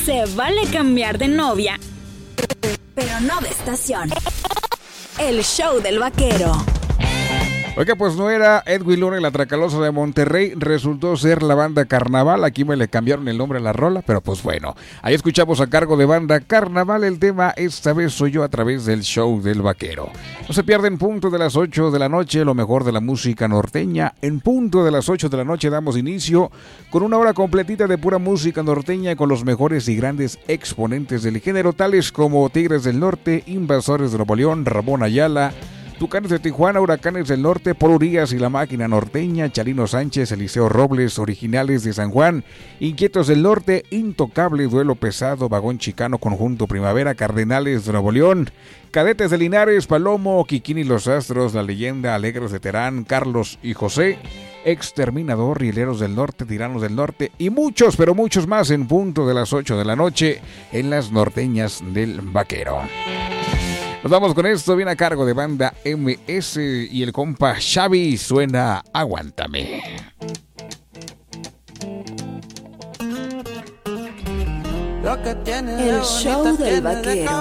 Se vale cambiar de novia, pero no de estación. El show del vaquero. Oiga, pues no era Edwin Luna y la Tracalosa de Monterrey, resultó ser la banda Carnaval. Aquí me le cambiaron el nombre a la rola, pero pues bueno, ahí escuchamos a cargo de banda Carnaval el tema Esta vez soy yo a través del show del vaquero. No se pierden, punto de las 8 de la noche, lo mejor de la música norteña. En punto de las 8 de la noche damos inicio con una hora completita de pura música norteña con los mejores y grandes exponentes del género, tales como Tigres del Norte, Invasores de Nuevo León, Ramón Ayala, Tucanes de Tijuana, Huracanes del Norte, Paul Urias y la Máquina Norteña, Chalino Sánchez, Eliseo Robles, Originales de San Juan, Inquietos del Norte, Intocable, Duelo Pesado, Vagón Chicano, Conjunto Primavera, Cardenales de Nuevo León, Cadetes de Linares, Palomo, Kikín y los Astros, La Leyenda, Alegres de Terán, Carlos y José, Exterminador, Rieleros del Norte, Tiranos del Norte y muchos, pero muchos más en punto de las 8 de la noche en las norteñas del vaquero. Nos vamos con esto, viene a cargo de banda MS y el compa Xavi, suena Aguántame. El show del vaquero.